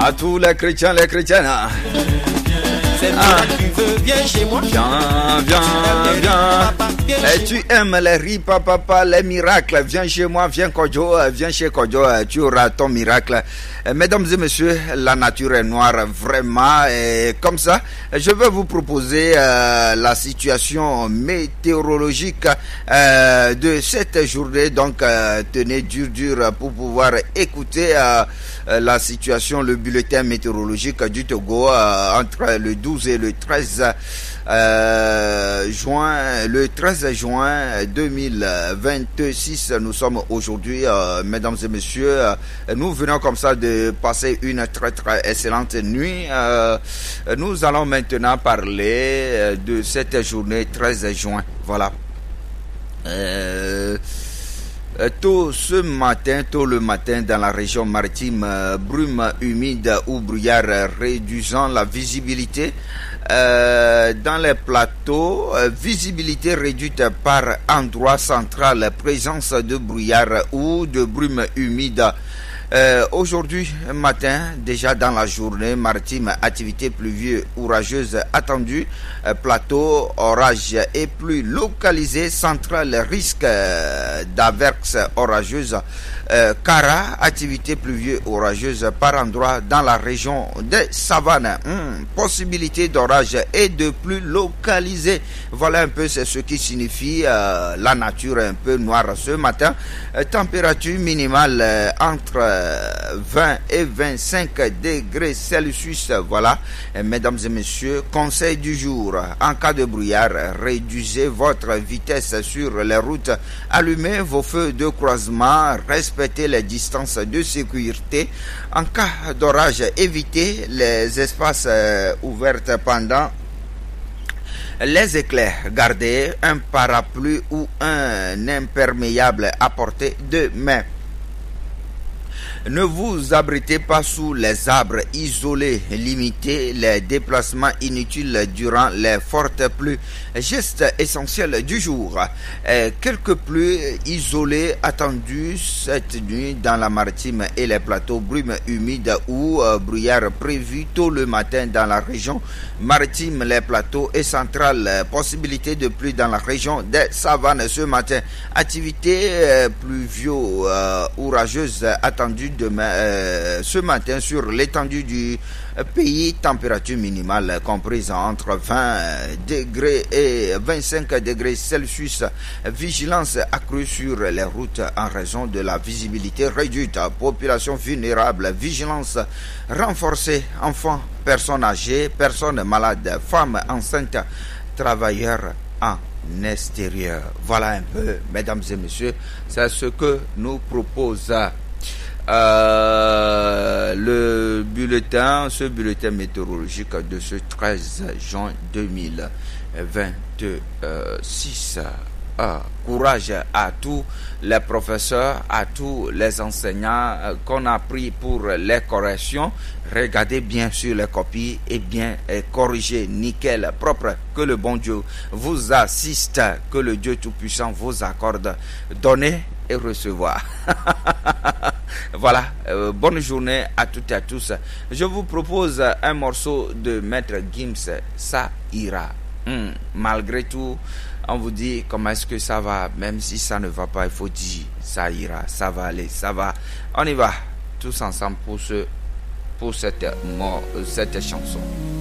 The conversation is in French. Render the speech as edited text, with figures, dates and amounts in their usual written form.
À tous les chrétiens, les chrétiennes. C'est moi tu veux, viens chez moi. Viens. Et tu aimes les ripas, papa, les miracles. Viens chez moi, viens chez Kodjo, tu auras ton miracle. Mesdames et messieurs, la nature est noire, vraiment. Et comme ça, je vais vous proposer la situation météorologique de cette journée. Donc, tenez dur pour pouvoir écouter la situation, le bulletin météorologique du Togo entre le 12 et le 13 juin 2026. Nous sommes aujourd'hui, mesdames et messieurs, nous venons comme ça de passer une très excellente nuit. Nous allons maintenant parler de cette journée 13 juin. Voilà. Tôt le matin dans la région maritime, brume humide ou brouillard réduisant la visibilité. Dans les plateaux, visibilité réduite par endroit central, présence de brouillard ou de brume humide. Aujourd'hui matin, déjà dans la journée maritime, activité pluvieuse orageuse attendue, plateau, orage et pluie localisée, centrale, risque d'averses orageuses, Kara, activité pluvieuse orageuse par endroit dans la région des savanes, possibilité d'orage et de pluie localisée. Voilà un peu c'est ce qui signifie la nature un peu noire ce matin. Température minimale entre 20 et 25 degrés Celsius. Voilà, mesdames et messieurs, conseil du jour: en cas de brouillard, réduisez votre vitesse sur les routes, allumez vos feux de croisement, respectez les distances de sécurité. En cas d'orage, évitez les espaces ouverts pendant les éclairs. Gardez un parapluie ou un imperméable à portée de main. Ne vous abritez pas sous les arbres isolés. Limitez les déplacements inutiles durant les fortes pluies. Geste essentiel du jour. Quelques pluies isolées attendues cette nuit dans la maritime et les plateaux. Brume humide ou brouillard prévu tôt le matin dans la région maritime, les plateaux et centrales. Possibilité de pluie dans la région des savanes ce matin. Activité pluvio orageuse attendue demain, ce matin sur l'étendue du pays. Température minimale comprise entre 20 degrés et 25 degrés Celsius. Vigilance accrue sur les routes en raison de la visibilité réduite. Population vulnérable, vigilance renforcée. Enfants, personnes âgées, personnes malades, femmes enceintes, travailleurs en extérieur. Voilà un peu, mesdames et messieurs, c'est ce que nous propose ce bulletin météorologique de ce 13 juin 2026. Courage à tous les professeurs, à tous les enseignants qu'on a pris pour les corrections. Regardez bien sur les copies et bien corrigez, nickel, propre. Que le bon Dieu vous assiste, que le Dieu Tout-Puissant vous accorde. Donnez et recevoir. Voilà, bonne journée à toutes et à tous. Je vous propose un morceau de Maître Gims, Ça ira. Malgré tout, on vous dit comment est-ce que ça va. Même si ça ne va pas, il faut dire ça ira, ça va aller, ça va. On y va tous ensemble pour cette chanson.